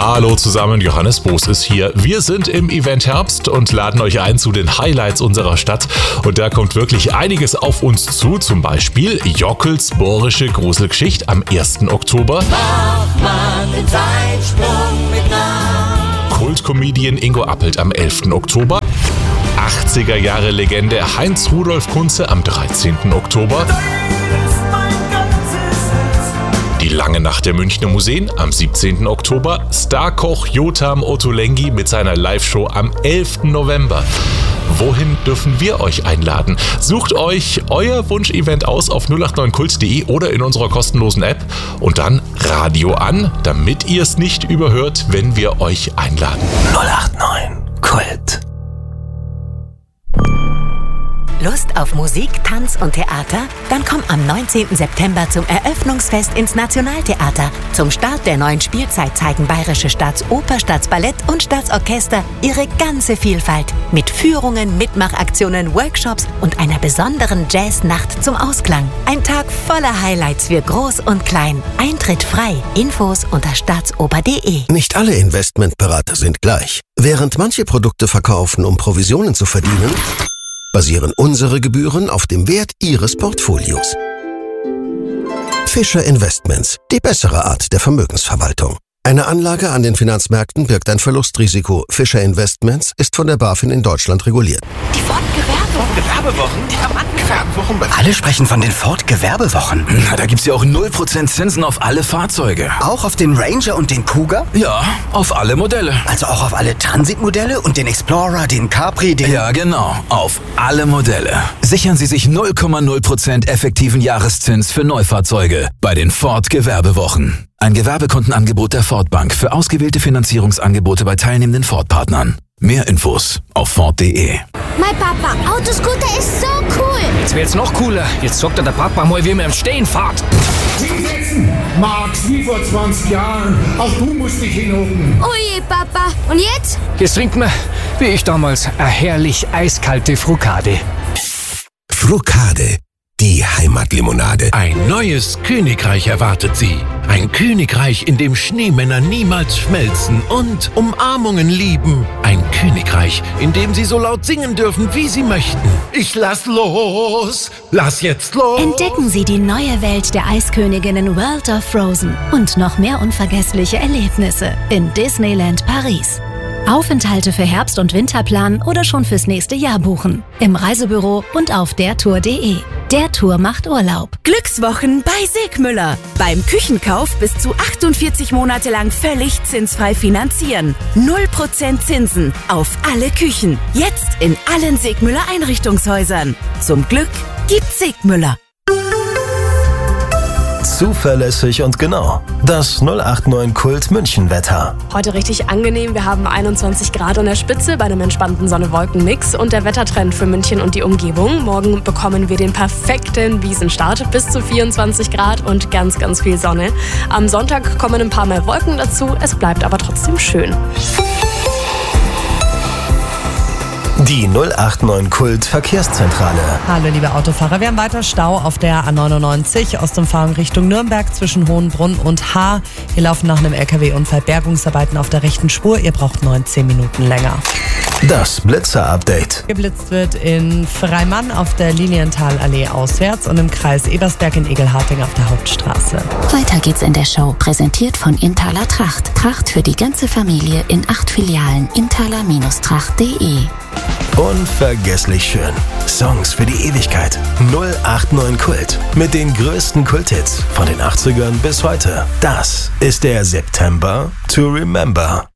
Hallo zusammen, Johannes Boos ist hier. Wir sind im Event Herbst und laden euch ein zu den Highlights unserer Stadt. Und da kommt wirklich einiges auf uns zu, zum Beispiel Jockels bohrische Gruselgeschichte am 1. Oktober. Mach mal den Zeitsprung mit nach. Kultcomedian Ingo Appelt am 11. Oktober. 80er-Jahre-Legende Heinz-Rudolf Kunze am 13. Oktober. Die lange Nacht der Münchner Museen am 17. Oktober. Starkoch Jotam Ottolenghi mit seiner Live-Show am 11. November. Wohin dürfen wir euch einladen? Sucht euch euer Wunschevent aus auf 089kult.de oder in unserer kostenlosen App und dann Radio an, damit ihr es nicht überhört, wenn wir euch einladen. 089 Kult. Lust auf Musik, Tanz und Theater? Dann komm am 19. September zum Eröffnungsfest ins Nationaltheater. Zum Start der neuen Spielzeit zeigen Bayerische Staatsoper, Staatsballett und Staatsorchester ihre ganze Vielfalt. Mit Führungen, Mitmachaktionen, Workshops und einer besonderen Jazznacht zum Ausklang. Ein Tag voller Highlights für Groß und Klein. Eintritt frei. Infos unter staatsoper.de. Nicht alle Investmentberater sind gleich. Während manche Produkte verkaufen, um Provisionen zu verdienen, basieren unsere Gebühren auf dem Wert Ihres Portfolios. Fischer Investments, die bessere Art der Vermögensverwaltung. Eine Anlage an den Finanzmärkten birgt ein Verlustrisiko. Fischer Investments ist von der BaFin in Deutschland reguliert. Die Ford-Gewerbewochen? Diamant-Gewerbewochen? Alle sprechen von den Ford-Gewerbewochen. Na, da gibt's ja auch 0% Zinsen auf alle Fahrzeuge. Auch auf den Ranger und den Kuga? Ja, auf alle Modelle. Also auch auf alle Transitmodelle und den Explorer, den Capri, den... Ja, genau. Auf alle Modelle. Sichern Sie sich 0,0% effektiven Jahreszins für Neufahrzeuge bei den Ford-Gewerbewochen. Ein Gewerbekontenangebot der Ford Bank für ausgewählte Finanzierungsangebote bei teilnehmenden Ford-Partnern. Mehr Infos auf Ford.de. Mein Papa, Autoscooter ist so cool. Jetzt wird's noch cooler. Jetzt sagt der Papa mal, wie man im Stehen fährt. Hinsetzen! Max, wie vor 20 Jahren. Auch du musst dich hinhocken. Oh je, Papa. Und jetzt? Jetzt trinkt man, wie ich damals, eine herrlich eiskalte Frukade. Frukade, die Heimatlimonade. Ein neues Königreich erwartet Sie. Ein Königreich, in dem Schneemänner niemals schmelzen und Umarmungen lieben. Ein Königreich, in dem Sie so laut singen dürfen, wie Sie möchten. Ich lass los, lass jetzt los. Entdecken Sie die neue Welt der Eisköniginnen World of Frozen und noch mehr unvergessliche Erlebnisse in Disneyland Paris. Aufenthalte für Herbst- und Winterplan oder schon fürs nächste Jahr buchen. Im Reisebüro und auf dertour.de. Der Tour macht Urlaub. Glückswochen bei Segmüller. Beim Küchenkauf bis zu 48 Monate lang völlig zinsfrei finanzieren. 0% Zinsen auf alle Küchen. Jetzt in allen Segmüller Einrichtungshäusern. Zum Glück gibt's Segmüller. Zuverlässig und genau. Das 089 Kult München Wetter. Heute richtig angenehm. Wir haben 21 Grad an der Spitze bei einem entspannten Sonne-Wolken-Mix und der Wettertrend für München und die Umgebung. Morgen bekommen wir den perfekten Wiesenstart. Bis zu 24 Grad und ganz, ganz viel Sonne. Am Sonntag kommen ein paar mehr Wolken dazu. Es bleibt aber trotzdem schön. Die 089 Kult Verkehrszentrale. Hallo liebe Autofahrer, wir haben weiter Stau auf der A99 Ostumfahrung Richtung Nürnberg zwischen Hohenbrunn und Haar. Wir laufen nach einem LKW-Unfall Bergungsarbeiten auf der rechten Spur. Ihr braucht 19 Minuten länger. Das Blitzer-Update. Geblitzt wird in Freimann auf der Lilienthalallee auswärts und im Kreis Ebersberg in Egelharting auf der Hauptstraße. Weiter geht's in der Show. Präsentiert von Inthaler Tracht. Tracht für die ganze Familie in 8 Filialen. Inthaler-tracht.de. Unvergesslich schön. Songs für die Ewigkeit. 089 Kult. Mit den größten Kulthits von den 80ern bis heute. Das ist der September to Remember.